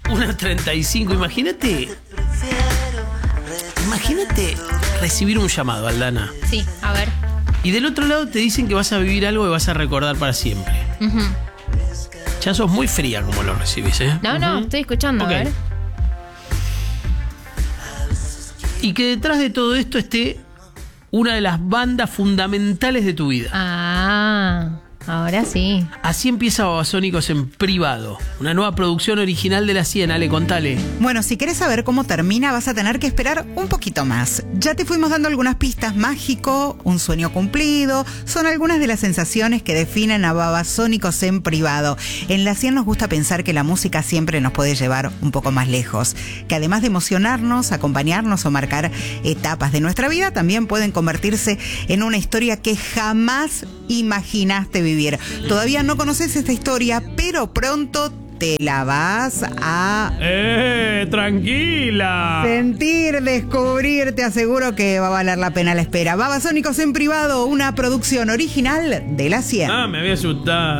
1:35. Imagínate recibir un llamado, Aldana. Sí, a ver. Y del otro lado te dicen que vas a vivir algo que vas a recordar para siempre. Ya sos muy fría como lo recibís, ¿eh? No, estoy escuchando, Ok. a ver. Y que detrás de todo esto esté una de las bandas fundamentales de tu vida. Ah, ahora sí. Así empieza Babasónicos en privado. Una nueva producción original de La 100. Ale, contale. Bueno, si querés saber cómo termina, vas a tener que esperar un poquito más. Ya te fuimos dando algunas pistas. Mágico, un sueño cumplido, son algunas de las sensaciones que definen a Babasónicos en privado. En La 100 nos gusta pensar que la música siempre nos puede llevar un poco más lejos, que además de emocionarnos, acompañarnos o marcar etapas de nuestra vida, también pueden convertirse en una historia que jamás imaginaste vivir. Todavía no conoces esta historia, pero pronto te la vas a Tranquila. sentir, descubrir. Te aseguro que va a valer la pena la espera. Babasónicos en privado, una producción original de La 100. Me había asustado.